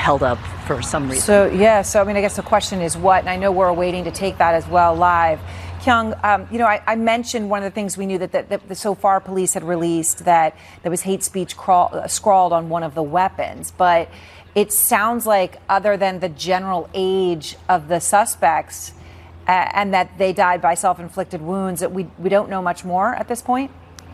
held up for some reason. So I mean, I guess the question is what, and I know we're waiting to take that as well live. Kyung, I mentioned one of the things we knew that the so far police had released that there was hate speech scrawled on one of the weapons, but it sounds like other than the general age of the suspects and that they died by self-inflicted wounds, that we don't know much more at this point?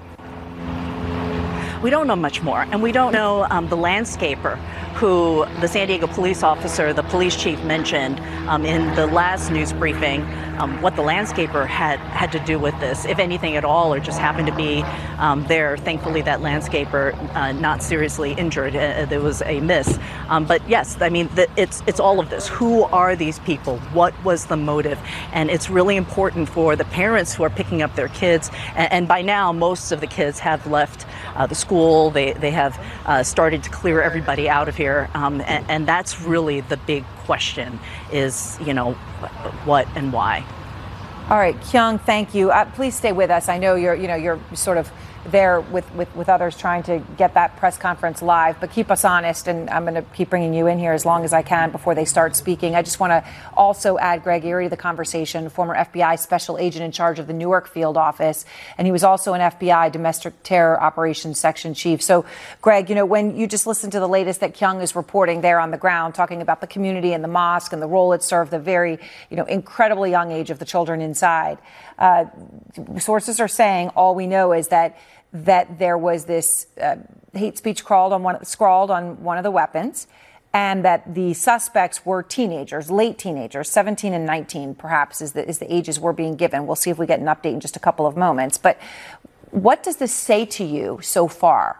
We don't know much more, and we don't know the landscaper who the San Diego police officer, the police chief, mentioned in the last news briefing, what the landscaper had to do with this, if anything at all, or just happened to be there. Thankfully, that landscaper not seriously injured. There was a miss. But yes, I mean, it's all of this. Who are these people? What was the motive? And it's really important for the parents who are picking up their kids. And by now, most of the kids have left the school. They have started to clear everybody out of here. And that's really the big question is, what and why. All right, Kyung, thank you. Please stay with us. I know you're sort of there with others trying to get that press conference live, but keep us honest, and I'm going to keep bringing you in here as long as I can before they start speaking. I just want to also add Greg Erie to the conversation, former FBI special agent in charge of the Newark field office, and he was also an FBI domestic terror operations section chief. So, Greg, when you just listened to the latest that Kyung is reporting there on the ground, talking about the community and the mosque and the role it served, the very, incredibly young age of the children inside, sources are saying all we know is that there was this hate speech scrawled on one of the weapons, and that the suspects were teenagers, late teenagers, 17 and 19, perhaps, is the ages we're being given. We'll see if we get an update in just a couple of moments. But what does this say to you so far?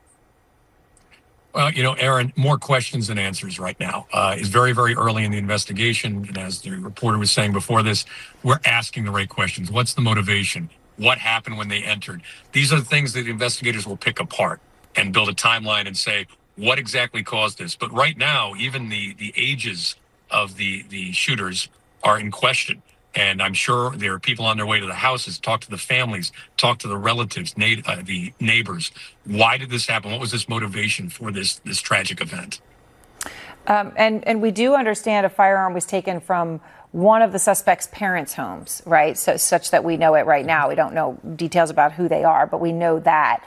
Well, Aaron, more questions than answers right now. It's very, very early in the investigation. And as the reporter was saying before this, we're asking the right questions. What's the motivation? What happened when they entered? These are the things that the investigators will pick apart and build a timeline and say, what exactly caused this? But right now, even the ages of the shooters are in question. And I'm sure there are people on their way to the houses, talk to the families, talk to the relatives, the neighbors. Why did this happen? What was this motivation for this tragic event? And we do understand a firearm was taken from one of the suspects' parents' homes, right? So such that we know it right now. We don't know details about who they are, but we know that.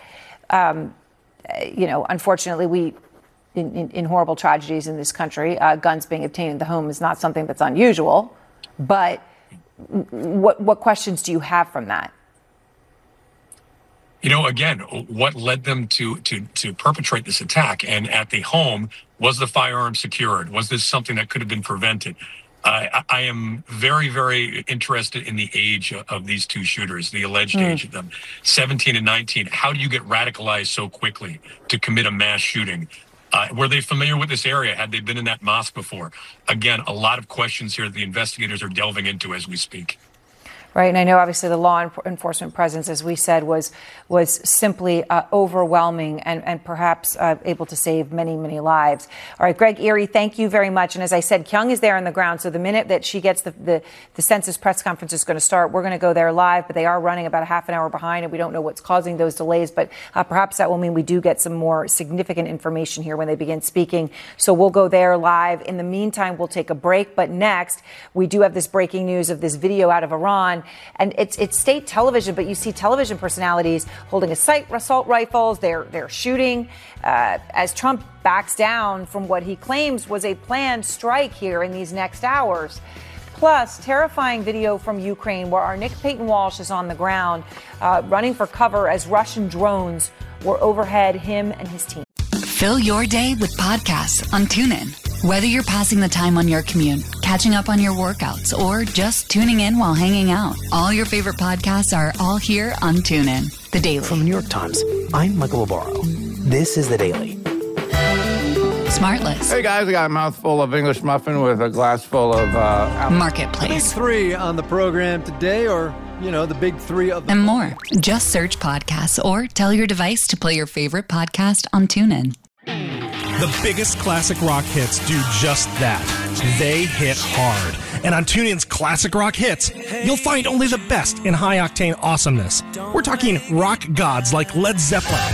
Unfortunately, in horrible tragedies in this country, guns being obtained in the home is not something that's unusual. But what questions do you have from that? Again, what led them to perpetrate this attack? And at the home, was the firearm secured? Was this something that could have been prevented? I am very, very interested in the age of these two shooters, the alleged age of them, 17 and 19. How do you get radicalized so quickly to commit a mass shooting? Were they familiar with this area? Had they been in that mosque before? Again, a lot of questions here that the investigators are delving into as we speak. Right. And I know, obviously, the law enforcement presence, as we said, was simply overwhelming and perhaps able to save many, many lives. All right, Greg Erie, thank you very much. And as I said, Kyung is there on the ground. So the minute that she gets the census press conference is going to start, we're going to go there live. But they are running about a half an hour behind, and we don't know what's causing those delays. But perhaps that will mean we do get some more significant information here when they begin speaking. So we'll go there live. In the meantime, we'll take a break. But next, we do have this breaking news of this video out of Iran. And it's state television, but you see television personalities holding assault rifles. They're shooting as Trump backs down from what he claims was a planned strike here in these next hours. Plus, terrifying video from Ukraine where our Nick Payton Walsh is on the ground running for cover as Russian drones were overhead him and his team. Fill your day with podcasts on TuneIn. Whether you're passing the time on your commute, catching up on your workouts, or just tuning in while hanging out, all your favorite podcasts are all here on TuneIn. The Daily. From the New York Times, I'm Michael Labaro. This is The Daily. Smartless. Hey guys, I got a mouthful of English muffin with a glass full of Marketplace. Big three on the program today, or, the big three of them. And more. Just search podcasts or tell your device to play your favorite podcast on TuneIn. The biggest classic rock hits do just that. They hit hard. And on TuneIn's Classic Rock Hits, you'll find only the best in high-octane awesomeness. We're talking rock gods like Led Zeppelin,